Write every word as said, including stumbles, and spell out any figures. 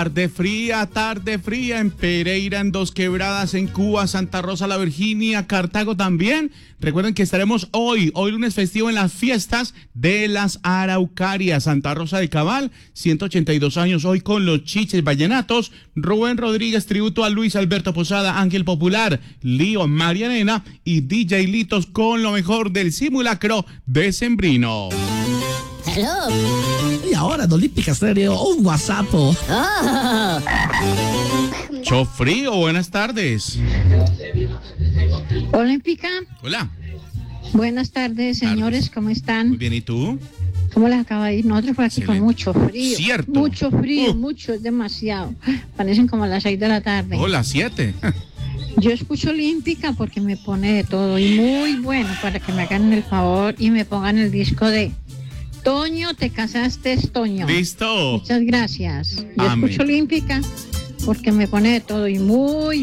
Tarde fría, tarde fría en Pereira, en Dos Quebradas, en Cuba, Santa Rosa, La Virginia, Cartago también. Recuerden que estaremos hoy, hoy lunes festivo en las fiestas de las Araucarias. Santa Rosa de Cabal, ciento ochenta y dos años hoy con los Chiches Vallenatos. Rubén Rodríguez, tributo a Luis Alberto Posada, Ángel Popular, Lío Marianena y D J Litos con lo mejor del simulacro decembrino. Hello. Y ahora en Olímpica Estéreo, un WhatsApp. Oh. Chofrío, buenas tardes. Olímpica. Hola. Buenas tardes, señores, Tardes. ¿cómo están? Muy bien, ¿y tú? ¿Cómo les acaba de ir? Nosotros por aquí Excelente. con mucho frío. Cierto. Mucho frío, Uh. mucho, es demasiado. Parecen como las seis de la tarde. Hola, siete. Yo escucho Olímpica porque me pone de todo y muy bueno para que me hagan el favor y me pongan el disco de Toño, te casaste, Toño. Listo. Muchas gracias. Yo Amén. escucho Olímpica porque me pone de todo y muy